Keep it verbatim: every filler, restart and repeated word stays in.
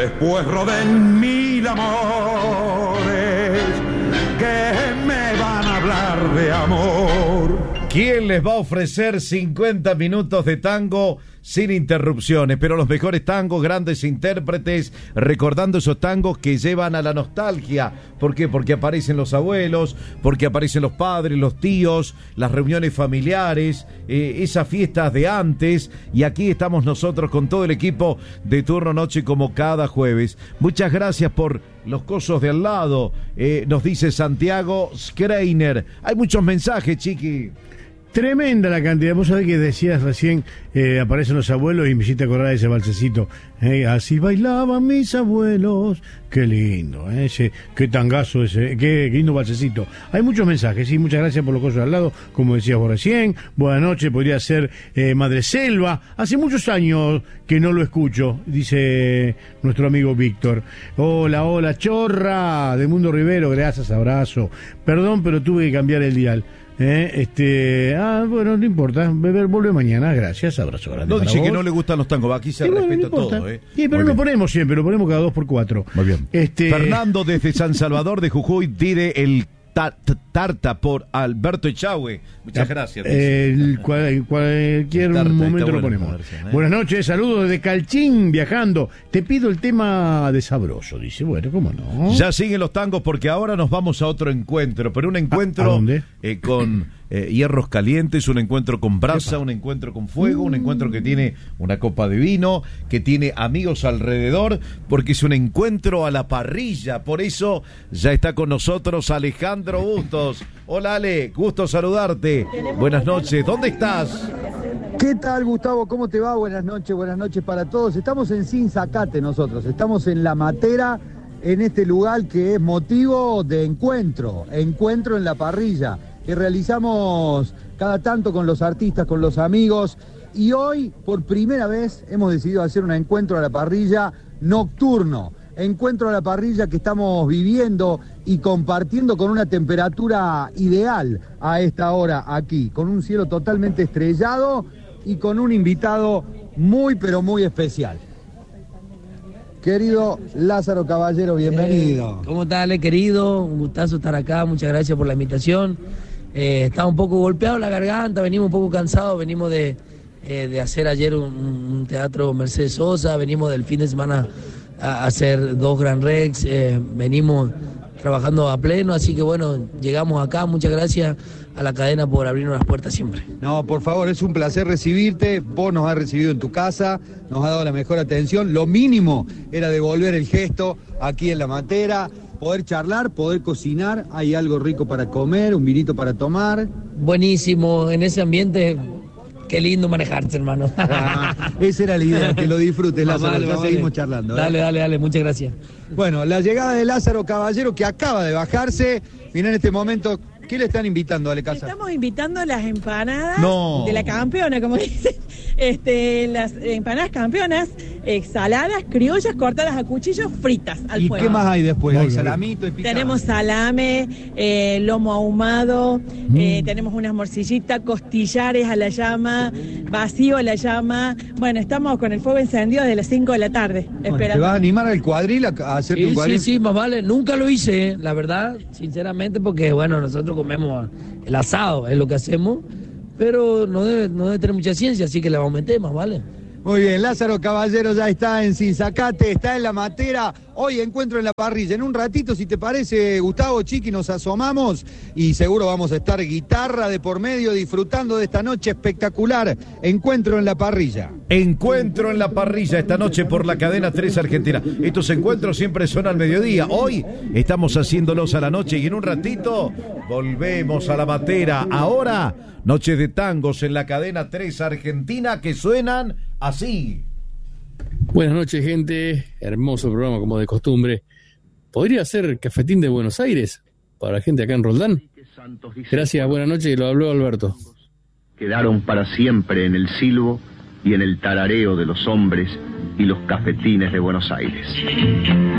Después roden mil amores que me van a hablar de amor. ¿Quién les va a ofrecer cincuenta minutos de tango sin interrupciones? Pero los mejores tangos, grandes intérpretes, recordando esos tangos que llevan a la nostalgia. ¿Por qué? Porque aparecen los abuelos, porque aparecen los padres, los tíos, las reuniones familiares, eh, esas fiestas de antes. Y aquí estamos nosotros con todo el equipo de Turno Noche como cada jueves. Muchas gracias por los cosos de al lado, eh, nos dice Santiago Schreiner. Hay muchos mensajes, Chiqui. Tremenda la cantidad. Vos sabés que decías recién, eh, aparecen los abuelos y me hiciste acordar de ese balsecito. Eh, así bailaban mis abuelos. Qué lindo, eh, ese, qué tangazo ese, qué, qué lindo balsecito. Hay muchos mensajes, sí, muchas gracias por los cosas al lado, como decías vos recién. Buenas noches, podría ser eh, Madre Selva. Hace muchos años que no lo escucho, dice nuestro amigo Víctor. Hola, hola, chorra, de Mundo Rivero, gracias, abrazo. Perdón, pero tuve que cambiar el dial. Eh, este, ah, bueno, no importa, beber vuelve mañana, gracias, abrazo grande. No dice vos. que no le gustan los tangos, aquí se sí, respeta bueno, no todo, ¿eh? Sí, pero lo ponemos siempre, lo ponemos cada dos por cuatro. Muy bien. Este... Fernando desde San Salvador de Jujuy pide el ta tarta por Alberto Echagüe. Muchas gracias. El, cual, cualquier tarta, momento lo bueno ponemos. Versión, ¿eh? Buenas noches, saludos desde Calchín, viajando. Te pido el tema de Sabroso, dice. Bueno, ¿cómo no? Ya siguen los tangos porque ahora nos vamos a otro encuentro, pero un encuentro ¿A, a dónde? Eh, con eh, hierros calientes, un encuentro con brasa, un encuentro con fuego, un encuentro que tiene una copa de vino, que tiene amigos alrededor, porque es un encuentro a la parrilla. Por eso ya está con nosotros Alejandro Bustos. Hola Ale, gusto saludarte. Buenas noches, ¿dónde estás? ¿Qué tal, Gustavo? ¿Cómo te va? Buenas noches, buenas noches para todos. Estamos en Sinzacate nosotros, estamos en La Matera, en este lugar que es motivo de encuentro, encuentro en la parrilla, que realizamos cada tanto con los artistas, con los amigos, y hoy, por primera vez, hemos decidido hacer un encuentro a la parrilla nocturno. Encuentro a la parrilla que estamos viviendo y compartiendo con una temperatura ideal a esta hora aquí, con un cielo totalmente estrellado y con un invitado muy pero muy especial. Querido Lázaro Caballero, bienvenido. Eh, ¿Cómo estás, Ale, querido? Un gustazo estar acá, muchas gracias por la invitación. Eh, estaba un poco golpeado la garganta, venimos un poco cansados, venimos de, eh, de hacer ayer un, un teatro Mercedes Sosa, venimos del fin de semana a hacer dos Gran Rex, eh, venimos trabajando a pleno, así que bueno, llegamos acá, muchas gracias a la cadena por abrirnos las puertas siempre. No, por favor, es un placer recibirte, vos nos has recibido en tu casa, nos has dado la mejor atención, lo mínimo era devolver el gesto aquí en La Matera, poder charlar, poder cocinar, hay algo rico para comer, un vinito para tomar. Buenísimo, en ese ambiente... Qué lindo manejarse, hermano. Ah, esa era la idea, que lo disfrutes, Lázaro. Vale, ya vale. seguimos charlando. ¿eh? Dale, dale, dale, muchas gracias. Bueno, la llegada de Lázaro Caballero, que acaba de bajarse. Mira en este momento, ¿qué le están invitando, Ale Casa? Estamos invitando las empanadas No. de la campeona, como dicen. Este, las empanadas campeonas, eh, saladas, criollas, cortadas a cuchillo, fritas al ¿Y fuego. qué más hay después? Muy Hay bien. salamito y picante. Tenemos salame, eh, lomo ahumado, Mm. eh, tenemos unas morcillitas, costillares a la llama, vacío a la llama. Bueno, estamos con el fuego encendido desde las cinco de la tarde, Bueno, ¿te esperando. vas a animar al cuadril a, a hacerte Sí, un sí, cuadril? sí, más vale. Nunca lo hice, eh, la verdad, sinceramente, porque bueno, nosotros comemos el asado, es lo que hacemos, pero no debe, no debe tener mucha ciencia, así que le aumenté, más vale. Muy bien, Lázaro Caballero ya está en Sinzacate, está en La Matera. Hoy encuentro en la parrilla. En un ratito, si te parece, Gustavo, Chiqui, nos asomamos y seguro vamos a estar guitarra de por medio disfrutando de esta noche espectacular. Encuentro en la parrilla. Encuentro en la parrilla esta noche por la cadena tres Argentina. Estos encuentros siempre son al mediodía. Hoy estamos haciéndolos a la noche y en un ratito volvemos a La Matera. Ahora, noches de tangos en la cadena tres Argentina que suenan así. Buenas noches, gente. Hermoso programa, como de costumbre. ¿Podría ser Cafetín de Buenos Aires para la gente acá en Roldán? Gracias, buenas noches. Lo habló Alberto. Quedaron para siempre en el silbo y en el tarareo de los hombres y los cafetines de Buenos Aires.